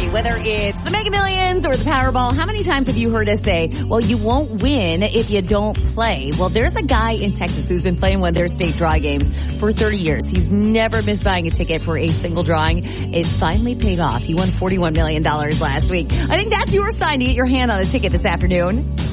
lottery, whether it's the Mega Millions or the Powerball, how many times have you heard us say, well, you won't win if you don't play? Well, there's a guy in Texas who's been playing one of their state draw games for 30 years. He's never missed buying a ticket for a single drawing. It finally paid off. He won $41 million last week. I think that's your sign to get your hand on a ticket this afternoon.